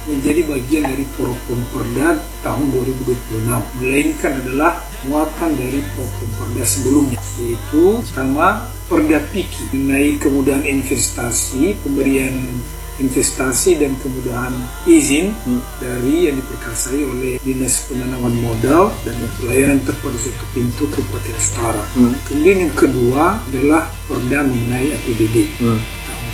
menjadi bagian dari Prokomperda tahun 2026, melainkan adalah muatan dari Prokomperda sebelumnya, yaitu sama Perda PIKI mengenai kemudahan investasi, pemberian investasi dan kemudahan izin dari yang diperkasai oleh Dinas Penanaman Modal dan Pelayanan Terpadu Satu Pintu Kabupaten Setara. Kemudian yang kedua adalah Perda mengenai APBD tahun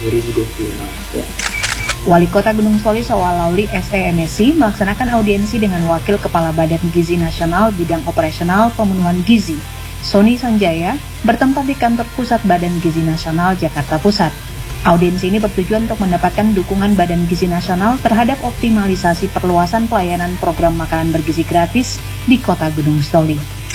2026. Wali Kota Gunung Soli Sawalauli SEMSI melaksanakan audiensi dengan Wakil Kepala Badan Gizi Nasional Bidang Operasional Pemenuhan Gizi, Sony Sanjaya, bertempat di kantor pusat Badan Gizi Nasional Jakarta Pusat. Audiensi ini bertujuan untuk mendapatkan dukungan Badan Gizi Nasional terhadap optimalisasi perluasan pelayanan program makanan bergizi gratis di Kota Gunung Soli.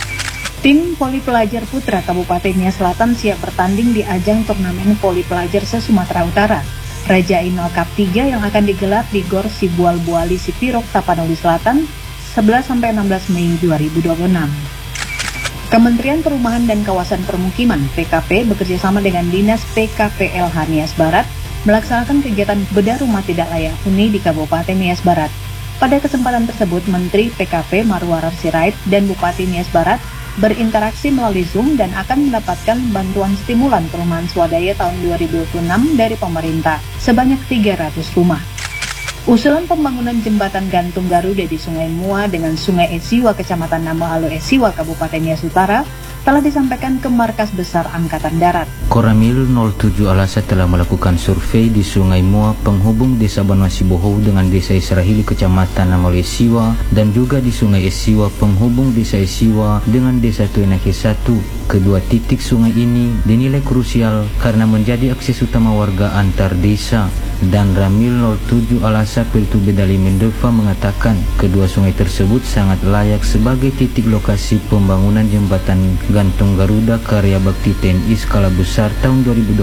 Tim Poli Pelajar Putra Kabupaten Nias Selatan siap bertanding di ajang turnamen Poli Pelajar se-Sumatera Utara, Raja Inal Cup 3 yang akan digelar di Gor Sibual Buali Sipirok, Tapanuli Selatan, 11-16 Mei 2026. Kementerian Perumahan dan Kawasan Permukiman (PKP) bekerjasama dengan Dinas PKPLH Nias Barat melaksanakan kegiatan bedah rumah tidak layak huni di Kabupaten Nias Barat. Pada kesempatan tersebut, Menteri PKP Marwarar Sirait dan Bupati Nias Barat berinteraksi melalui Zoom dan akan mendapatkan bantuan stimulan perumahan swadaya tahun 2026 dari pemerintah sebanyak 300 rumah. Usulan pembangunan jembatan gantung Garuda di Sungai Mua dengan Sungai Esiwa Kecamatan Namahalu Esiwa Kabupaten Nias Utara telah disampaikan ke Markas Besar Angkatan Darat. Koramil 07 Alasa telah melakukan survei di Sungai Mua penghubung Desa Banua Sibohou dengan Desa Israhili Kecamatan Namahalu Esiwa dan juga di Sungai Esiwa penghubung Desa Esiwa dengan Desa Tuenake 1. Kedua titik sungai ini dinilai krusial karena menjadi akses utama warga antar desa. Dan Ramil 07 Alasa Peltu Bedali Mendeva mengatakan kedua sungai tersebut sangat layak sebagai titik lokasi pembangunan jembatan gantung Garuda karya bakti TNI skala besar tahun 2026.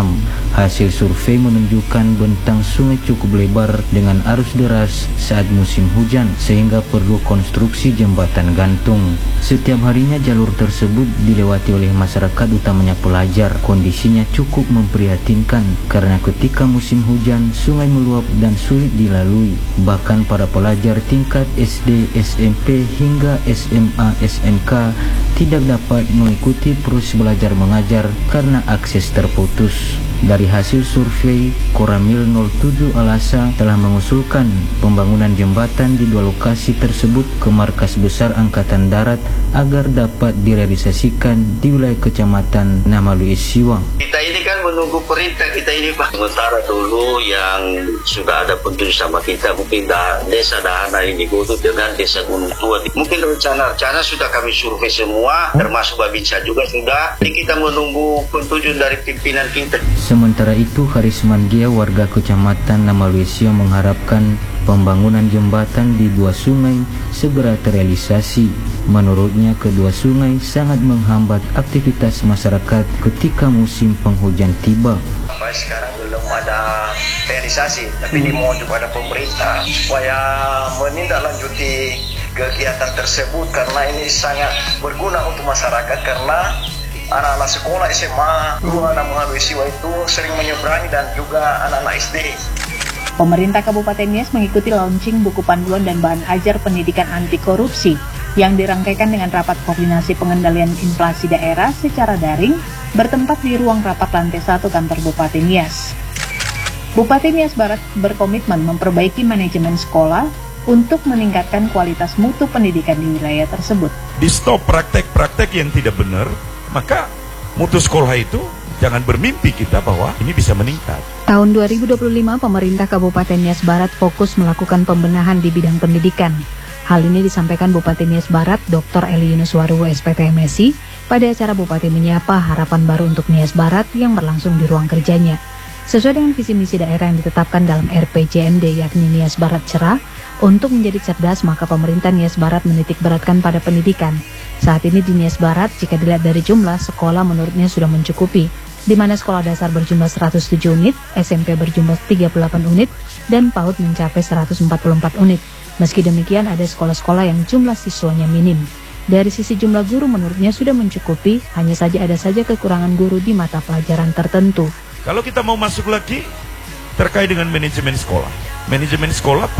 Hasil survei menunjukkan bentang sungai cukup lebar dengan arus deras saat musim hujan sehingga perlu konstruksi jembatan gantung. Setiap harinya jalur tersebut dilewati oleh masyarakat utamanya pelajar. Kondisinya cukup memprihatinkan karena ketika musim hujan sungai meluap dan sulit dilalui. Bahkan para pelajar tingkat SD, SMP hingga SMA, SMK tidak dapat mengikuti proses belajar mengajar karena akses terputus. Dari hasil survei, Koramil 07 Alasa telah mengusulkan pembangunan jembatan di dua lokasi tersebut ke Markas Besar Angkatan Darat agar dapat direalisasikan di wilayah Kecamatan Namahalu Esiwa. Kita ini kan menunggu perintah kita ini Pak. Sementara dulu yang sudah ada petunjuk sama kita, mungkin Desa Dahana ini Godut dengan Desa Gunung Tua. Mungkin rencana sudah kami survei semua, termasuk Babinsa juga sudah. Jadi kita menunggu petunjuk dari pimpinan kita. Sementara itu, Harisman Gia warga Kecamatan Namahalu Esiwa mengharapkan pembangunan jembatan di dua sungai segera terrealisasi. Menurutnya, kedua sungai sangat menghambat aktivitas masyarakat ketika musim penghujan tiba. Sampai sekarang belum ada realisasi, tapi dimohon kepada pemerintah supaya menindaklanjuti kegiatan tersebut karena ini sangat berguna untuk masyarakat karena anak-anak sekolah SMA Namahalu Esiwa itu sering menyeberangi dan juga anak-anak SD. Pemerintah Kabupaten Nias mengikuti launching buku panduan dan bahan ajar pendidikan anti korupsi yang dirangkaikan dengan rapat koordinasi pengendalian inflasi daerah secara daring bertempat di ruang rapat lantai 1 kantor Bupati Nias. Bupati Nias Barat berkomitmen memperbaiki manajemen sekolah untuk meningkatkan kualitas mutu pendidikan di wilayah tersebut. Di stop praktek-praktek yang tidak benar, maka mutu sekolah itu jangan bermimpi kita bahwa ini bisa meningkat. Tahun 2025, pemerintah Kabupaten Nias Barat fokus melakukan pembenahan di bidang pendidikan. Hal ini disampaikan Bupati Nias Barat, Dr. Eli Yunuswaru, SPT MSI, pada acara Bupati Menyapa Harapan Baru untuk Nias Barat yang berlangsung di ruang kerjanya. Sesuai dengan visi misi daerah yang ditetapkan dalam RPJMD yakni Nias Barat Cerah, untuk menjadi cerdas maka pemerintah Nias Barat menitik beratkan pada pendidikan. Saat ini di Nias Barat, jika dilihat dari jumlah, sekolah menurutnya sudah mencukupi, di mana sekolah dasar berjumlah 107 unit, SMP berjumlah 38 unit, dan PAUD mencapai 144 unit. Meski demikian, ada sekolah-sekolah yang jumlah siswanya minim. Dari sisi jumlah guru menurutnya sudah mencukupi, hanya saja ada saja kekurangan guru di mata pelajaran tertentu. Kalau kita mau masuk lagi terkait dengan manajemen sekolah